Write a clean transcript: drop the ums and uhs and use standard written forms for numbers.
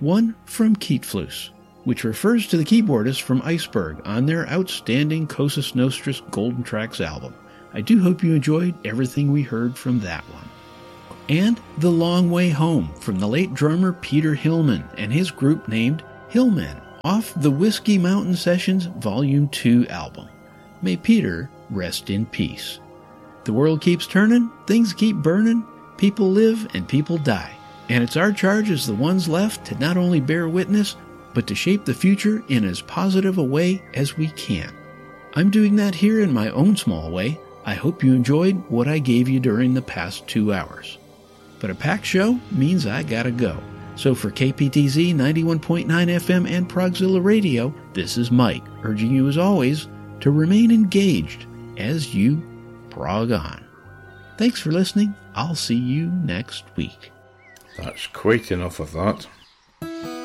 one from Keatfloose, which refers to the keyboardist from Iceberg on their outstanding Cosa Nostra Golden Tracks album. I do hope you enjoyed everything we heard from that one. And The Long Way Home from the late drummer Peter Hillman and his group named Hillmen off the Whiskey Mountain Sessions Volume 2 album. May Peter rest in peace. The world keeps turning, things keep burning, people live and people die. And it's our charge as the ones left to not only bear witness, but to shape the future in as positive a way as we can. I'm doing that here in my own small way. I hope you enjoyed what I gave you during the past 2 hours. But a packed show means I gotta go. So for KPTZ 91.9 FM and Progzilla Radio, this is Mike, urging you as always to remain engaged as you prog on. Thanks for listening. I'll see you next week. That's quite enough of that.